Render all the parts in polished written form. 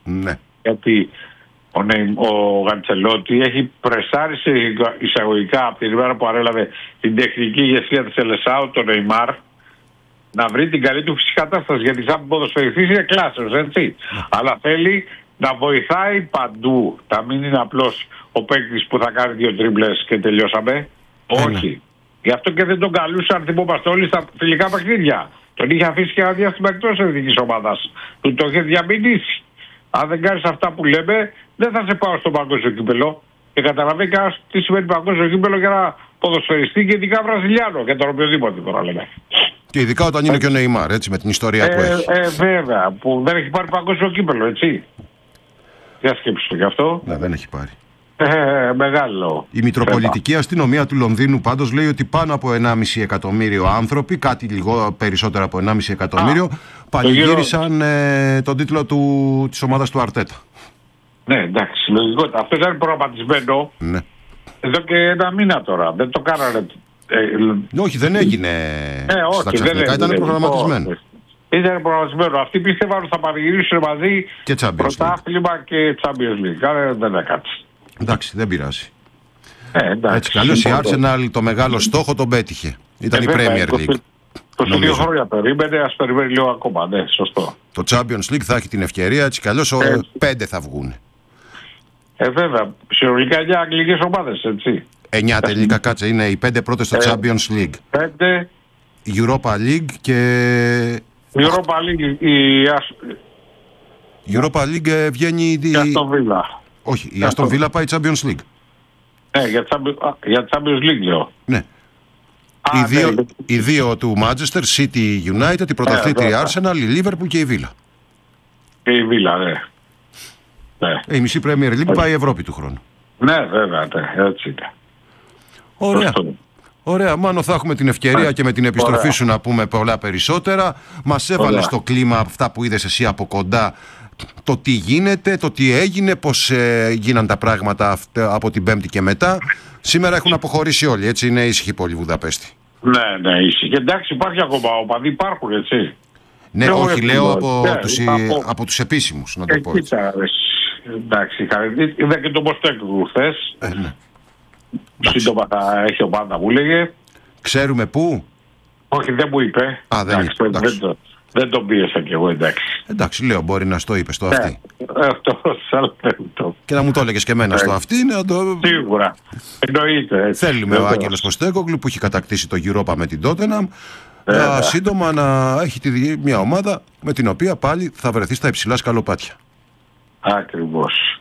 Ναι. Γιατί ο Γαντσελότη έχει πρεσάρει εισαγωγικά από την ημέρα που ανέλαβε την τεχνική ηγεσία της Σελεσάου, τον Νεϊμάρ, να βρει την καλή του φυσική κατάσταση. Γιατί σαν ποδοσφαιριστής είναι κλάσσερος, έτσι. Αλλά θέλει να βοηθάει παντού. Να μην είναι απλώς ο παίκτης που θα κάνει 2 τρίμπλες και τελειώσαμε. Όχι. Γι' αυτό και δεν τον καλούσαν, θυμόμαστε όλοι, στα φιλικά παιχνίδια. Τον είχε αφήσει και ένα διάστημα εκτός εθνικής ομάδας. Του το είχε διαμηνήσει. Αν δεν κάνεις αυτά που λέμε, δεν θα σε πάω στο παγκόσμιο κύπελο. Και καταλαβαίνει κανένας τι σημαίνει παγκόσμιο κύπελο για ένα ποδοσφαιριστή και ειδικά Βραζιλιάνο, για τον οποιοδήποτε τώρα λέμε. Και ειδικά όταν είναι και ο Νεϊμάρ, έτσι, με την ιστορία που έχει. Βέβαια, που δεν έχει πάρει παγκόσμιο κύπελο, έτσι. Για σκέψου γι' αυτό. Ναι, δεν έχει πάρει. Μεγάλο. Η Μητροπολιτική Αστυνομία του Λονδίνου πάντως λέει ότι πάνω από 1,5 εκατομμύριο άνθρωποι, κάτι λίγο περισσότερο από 1,5 εκατομμύριο, πανηγύρισαν τον τίτλο της ομάδας του Αρτέτα. Ναι, εντάξει, λογικό. Αυτό ήταν προγραμματισμένο εδώ και 1 μήνα τώρα. Δεν το κάνανε. Όχι, δεν έγινε στα ξαφνικά, ήταν προγραμματισμένο. Ήταν προγραμματισμένο. Αυτοί πίστευαν ότι θα πανηγυρίσουν μαζί πρωτάθλημα και Champions League. Δεν έκανε. Εντάξει, δεν πειράζει. Έτσι καλώς η Arsenal το μεγάλο στόχο τον πέτυχε. Ήταν η Premier League. 22 χρόνια περίμενε, ας περιμένει λίγο ακόμα. Ναι, σωστό. Το Champions League θα έχει την ευκαιρία, έτσι καλώς 5 θα βγουν. Βέβαια, συνολικά 9 αγγλικές ομάδες, έτσι. 9 τελικά, κάτσε, είναι οι 5 πρώτες στο Champions League. 5. Europa League και... Europa League, η Europa League βγαίνει... Η Aston Villa. Όχι, η Aston Villa πάει Champions League. Ναι, για Champions League λέω. Ναι. Οι δύο του Manchester, City United, η πρωταθλήτρια Arsenal, η Liverpool και η Villa. Και η Villa, ναι. Η μισή Premier League πάει η Ευρώπη του χρόνου. Ναι, βέβαια, έτσι είναι. Ωραία. Ωραία, Μάνο, θα έχουμε την ευκαιρία και με την επιστροφή σου να πούμε πολλά περισσότερα. Μας έβαλε στο κλίμα αυτά που είδες εσύ από κοντά, το τι γίνεται, το τι έγινε, πώς γίναν τα πράγματα από την Πέμπτη και μετά. Σήμερα έχουν αποχωρήσει όλοι, έτσι, είναι ήσυχη πολύ η Βουδαπέστη. Ναι, ήσυχη. Εντάξει, υπάρχει ακόμα οπαδοί, υπάρχουν, έτσι. Ναι, όχι, λέω από τους επίσημους, να το πω έτσι. Εντάξει, είδα και τον Ποστέκογλου χθες. Σύντομα θα έχει ομάδα, μου λέγε. Ξέρουμε πού? Όχι, δεν μου είπε. Δεν τον πίεσα κι εγώ, εντάξει. Εντάξει, λέω, μπορεί να στο είπε στο αυτή. Και να μου το έλεγες και εμένα στο αυτή. Σίγουρα. Εννοείται. Θέλουμε ο Άγγελος Ποστέκογλου που έχει κατακτήσει το Europa με την Τότεναμ σύντομα να έχει μια ομάδα με την οποία πάλι θα βρεθεί στα υψηλά σκαλοπάτια. Ακριβώς.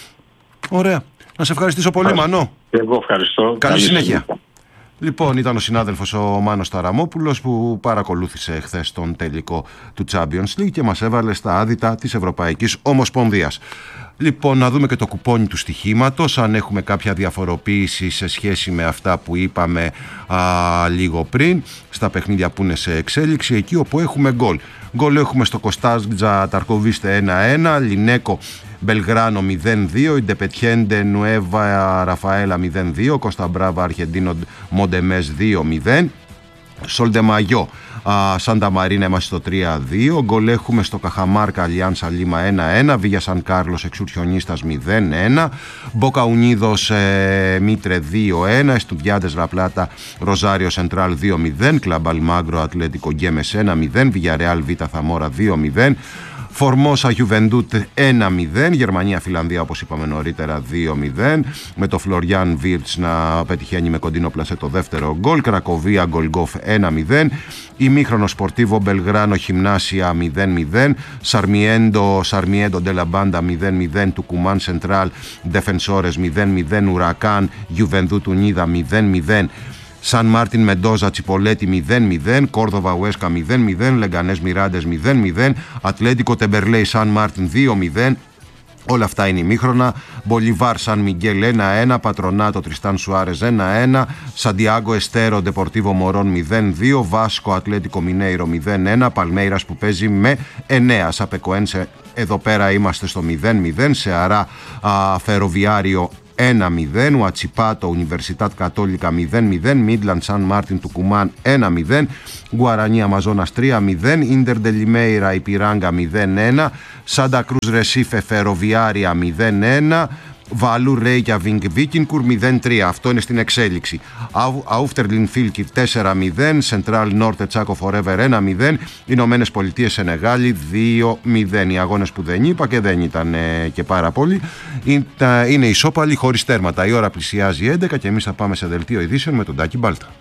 Ωραία. Να σε ευχαριστήσω πολύ, Μανώ. Εγώ ευχαριστώ. Καλή συνέχεια. Λοιπόν, ήταν ο συνάδελφος ο Μάνος Ταραμόπουλος που παρακολούθησε χθες τον τελικό του Champions League και μας έβαλε στα άδυτα της Ευρωπαϊκής Ομοσπονδίας. Λοιπόν, να δούμε και το κουπόνι του στοιχήματος, αν έχουμε κάποια διαφοροποίηση σε σχέση με αυτά που είπαμε λίγο πριν, στα παιχνίδια που είναι σε εξέλιξη, εκεί όπου έχουμε γκολ. Γκολ έχουμε στο Κοστάζτζα Ταρκοβίστε 1-1, Λινέκο Μπελγράνο 0-2, Ιντεπετιέντε Νουέβα Ραφαέλα 0-2, Κώστα Μπράβα Αρχεντίνο Μοντεμές 2-0, Σολντεμαγιό Σάντα Μαρίνα είμαστε στο 3-2, γκολ έχουμε στο Καχαμάρκα Αλιάνσα Λίμα 1-1, Βίγια Σαν Κάρλος Εξουρχιονίστας 0-1, Μπόκα Ουνίδος Μίτρε 2-1, Εστουδιάντες Ραπλάτα Ροζάριο Σεντράλ 2-0, Κλαμπ Αλμάγκρο Ατλέτικο Γκέμες 1-0, Βιγιαρεάλ Β Θαμόρα 2-0, Φορμόσα Γιουβεντούτ 1-0, Γερμανία-Φιλανδία όπως είπαμε νωρίτερα 2-0, με το Φλωριάν Βίρτς να πετυχαίνει με κοντινό πλασέ το δεύτερο γκολ, Κρακοβία Γκολγκόφ 1-0, ημίχρονο Σπορτίβο Μπελγράνο Χιμνάσια 0-0, Σαρμιέντο Ντελαμπάντα 0-0, Τουκουμάν Σεντράλ Ντεφενσόρες 0-0, Ουρακάν Γιουβεντούτ Ουνίδα 0-0, Σαν Μάρτιν Μεντόζα Τσιπολέτη 0-0, Κόρδοβα Ουέσκα 0-0, Λεγκανές Μιράντες 0-0, Ατλέντικο Τεμπερλέι Σαν Μάρτιν 2-0. Όλα αυτά είναι ημίχρονα. Μπολιβάρ Σαν Μιγγέλ 1-1, Πατρονάτο Τριστάν Σουάρες 1-1, Σαντιάγκο Εστέρο Ντεπορτίβο Μωρόν 0-2, Βάσκο Ατλέτικο Μινέιρο 0-1, Παλμέιρας που παίζει με 9, Σαπεκοένσε εδώ πέρα είμαστε στο 0-0, Σεαρά Φεροβιάριο 1-0, Ουατσιπάτο Ουνιβερσιτάτ Κατόλικα 0-0, Μίτλαντ Σαν Μάρτιν του Κουμάν 1-0, Γκουαρανί Αμαζόνας 3-0, Ίντερ ντε Λιμέιρα Ιπιράγκα 0-1, Σάντα Κρούζ Ρεσίφε Φεροβιάρια 0-1, Βαλού Ρέικιαβινγκ Βίκινκουρ 0-3. Αυτό είναι στην εξέλιξη. Αούφτερλιν Φίλκιρ 4-0, Σεντράλ Νόρτε Τσάκο Φορέβερ 1-0, Ηνωμένες Πολιτείες Σενεγάλη 2-0. Οι αγώνες που δεν είπα και δεν ήταν και πάρα πολλοί είναι ισόπαλοι χωρίς τέρματα. Η ώρα πλησιάζει 11 και εμείς θα πάμε σε δελτίο ειδήσεων με τον Τάκη Μπάλτα.